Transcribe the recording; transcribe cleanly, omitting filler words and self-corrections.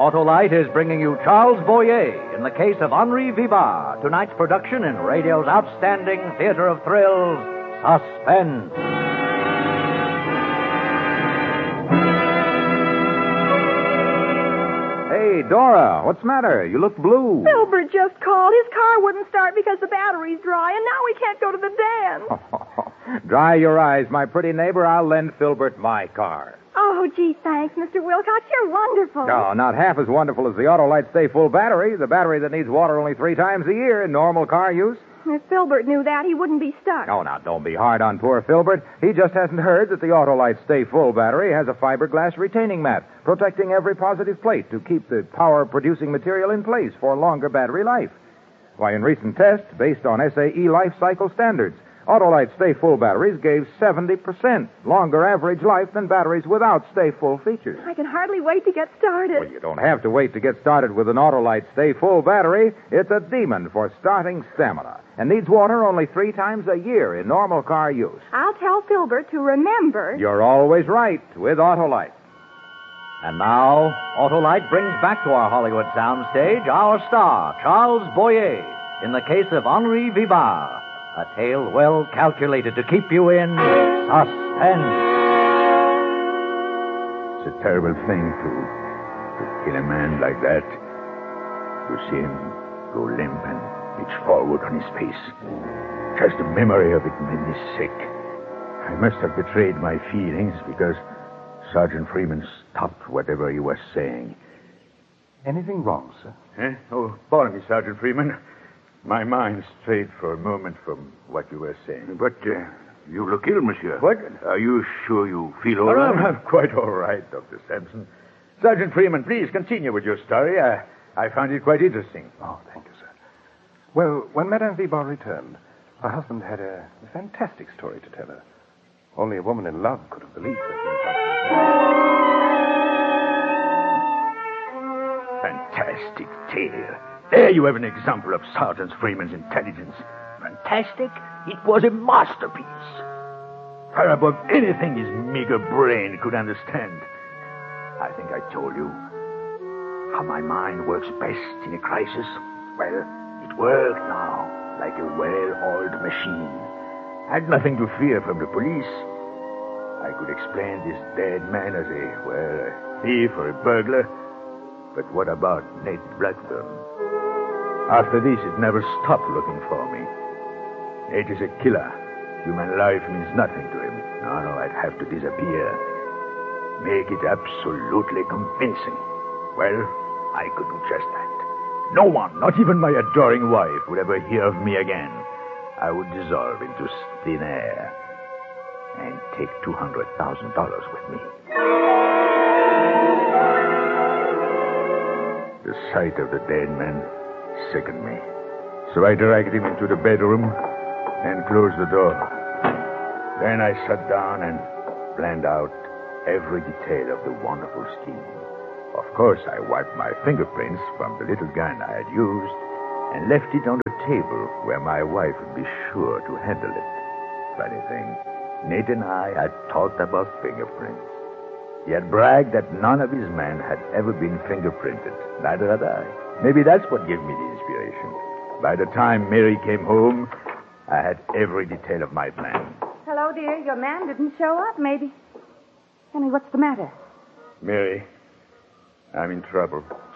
Autolite is bringing you Charles Boyer in the case of Henri Vivar, tonight's production in radio's outstanding theater of thrills, Suspense. Hey, Dora, what's the matter? You look blue. Filbert just called. His car wouldn't start because the battery's dry, and now we can't go to the dance. Dry your eyes, my pretty neighbor. I'll lend Filbert my car. Oh, gee, thanks, Mr. Wilcox. You're wonderful. No, not half as wonderful as the Autolite Stay Full battery, the battery that needs water only 3 times a year in normal car use. If Filbert knew that, he wouldn't be stuck. Oh, now, don't be hard on poor Filbert. He just hasn't heard that the Autolite Stay Full battery has a fiberglass retaining mat, protecting every positive plate to keep the power-producing material in place for longer battery life. Why, in recent tests, based on SAE life cycle standards, Autolite Stay Full batteries gave 70% longer average life than batteries without Stay Full features. I can hardly wait to get started. Well, you don't have to wait to get started with an Autolite Stay Full battery. It's a demon for starting stamina and needs water only 3 times a year in normal car use. I'll tell Filbert to remember. You're always right with Autolite. And now, Autolite brings back to our Hollywood soundstage our star, Charles Boyer, in the case of Henri Vivar, a tale well calculated to keep you in suspense. It's a terrible thing to kill a man like that. To see him go limp and pitch forward on his face. Just the memory of it made me sick. I must have betrayed my feelings because Sergeant Freeman stopped whatever he was saying. Anything wrong, sir? Oh, pardon me, Sergeant Freeman. My mind strayed for a moment from what you were saying. But you look ill, monsieur. What? Are you sure you feel all right? I'm quite all right, Dr. Sampson. Sergeant Freeman, please continue with your story. I found it quite interesting. Oh, thank you, sir. Well, when Madame Vibar returned, her husband had a fantastic story to tell her. Only a woman in love could have believed such impossible. Fantastic tale. There you have an example of Sergeant Freeman's intelligence. Fantastic? It was a masterpiece. Far above anything his meager brain could understand. I think I told you how my mind works best in a crisis. Well, it worked now, like a well-oiled machine. I had nothing to fear from the police. I could explain this dead man as a thief or a burglar. But what about Nate Blackburn? After this, it never stopped looking for me. Nate is a killer. Human life means nothing to him. No, I'd have to disappear. Make it absolutely convincing. Well, I could do just that. No one, not even my adoring wife, would ever hear of me again. I would dissolve into thin air and take $200,000 with me. The sight of the dead man sickened me. So I dragged him into the bedroom and closed the door. Then I sat down and planned out every detail of the wonderful scheme. Of course, I wiped my fingerprints from the little gun I had used and left it on the table where my wife would be sure to handle it. Funny thing, Nate and I had talked about fingerprints. He had bragged that none of his men had ever been fingerprinted. Neither had I. Maybe that's what gave me the inspiration. By the time Mary came home, I had every detail of my plan. Hello, dear. Your man didn't show up, maybe. Tell me, what's the matter? Mary, I'm in trouble.